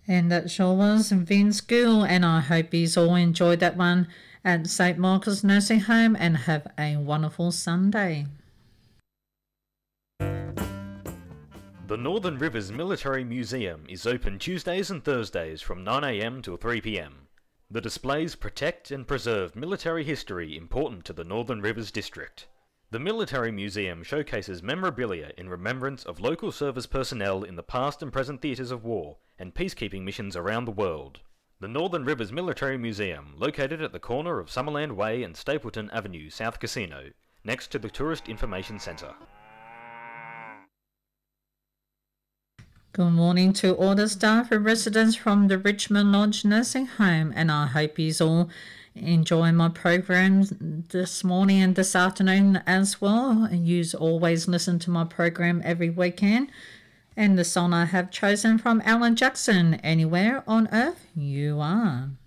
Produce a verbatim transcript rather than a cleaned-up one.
And that sure was Vince Gill, and I hope he's all enjoyed that one at Saint Michael's Nursing Home and have a wonderful Sunday. The Northern Rivers Military Museum is open Tuesdays and Thursdays from nine a m till three p m. The displays protect and preserve military history important to the Northern Rivers District. The Military Museum showcases memorabilia in remembrance of local service personnel in the past and present theatres of war and peacekeeping missions around the world. The Northern Rivers Military Museum, located at the corner of Summerland Way and Stapleton Avenue, South Casino, next to the Tourist Information Centre. Good morning to all the staff and residents from the Richmond Lodge Nursing Home, and I hope you all enjoy my program this morning and this afternoon as well. You always listen to my program every weekend, and the song I have chosen from Alan Jackson, Anywhere on Earth You Are.